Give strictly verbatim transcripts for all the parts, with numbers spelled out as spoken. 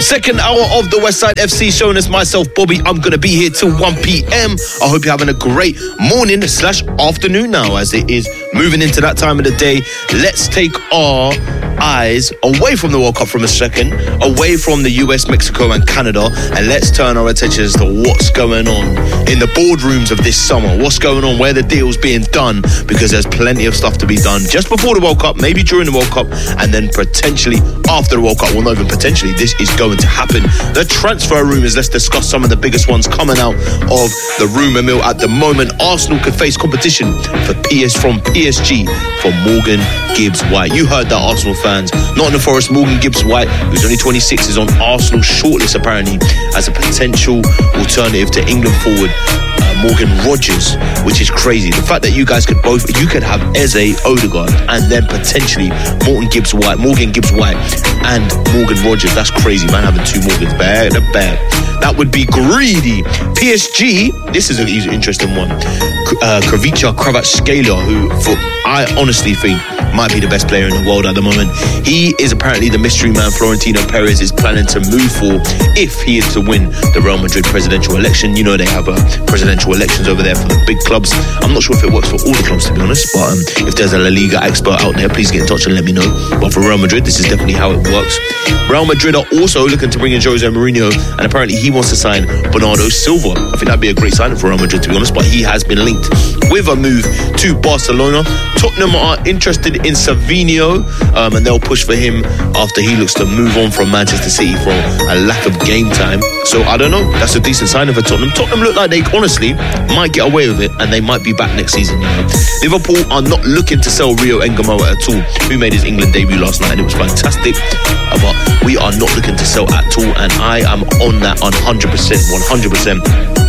Second hour of the Westside F C showing us myself, Bobby. I'm going to be here till one p.m. I hope you're having a great morning slash afternoon now, as it is moving into that time of the day. Let's take our eyes away from the World Cup for a second, away from the U S, Mexico and Canada, and let's turn our attentions to what's going on in the boardrooms of this summer. What's going on, where the deal's being done, because there's plenty of stuff to be done just before the World Cup, maybe during the World Cup, and then potentially after the World Cup. Well, not even potentially, this is going to happen. The transfer rumours, let's discuss some of the biggest ones coming out of the rumour mill at the moment. Arsenal could face competition for P S from P S G for Morgan Gibbs-White. You heard that, Arsenal fans. Nottingham Forest, Morgan Gibbs-White, who's only twenty-six, is on Arsenal's shortlist apparently as a potential alternative to England forward uh, Morgan Rogers, which is crazy. The fact that you guys could both, you could have Eze, Odegaard, and then potentially Morgan Gibbs-White, Morgan Gibbs-White, and Morgan Rogers. That's crazy, man, having two Morgans. Bad, bad. That would be greedy. P S G, this is an interesting one. Uh, Kravica Kvaratskhelia, who for, I honestly think might be the best player in the world at the moment. He is apparently the mystery man Florentino Perez is planning to move for if he is to win the Real Madrid presidential election. You know they have uh, presidential elections over there for the big clubs. I'm not sure if it works for all the clubs, to be honest, but um, if there's a La Liga expert out there, please get in touch and let me know. But for Real Madrid, this is definitely how it works. Real Madrid are also looking to bring in Jose Mourinho, and apparently he wants to sign Bernardo Silva. I think that'd be a great signing for Real Madrid, to be honest, but he has been linked with a move to Barcelona. Tottenham are interested in Savinho, um, and they'll push for him after he looks to move on from Manchester City for a lack of game time. So I don't know, that's a decent signing for Tottenham. Tottenham look like they honestly might get away with it, and they might be back next season, you know. Liverpool are not looking to sell Rio Engamoa at all, who made his England debut last night, and it was fantastic, uh, but we are not looking to sell at all, and I am on that one hundred percent, one hundred percent.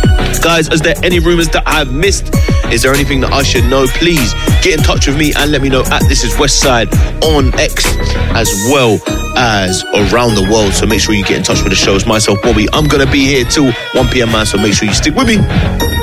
Guys, is there any rumours that I've missed? Is there anything that I should know? Please get in touch with me and let me know at This Is Westside on X, as well as around the world. So make sure you get in touch with the shows. Myself, Bobby, I'm going to be here till one p.m, man, so make sure you stick with me.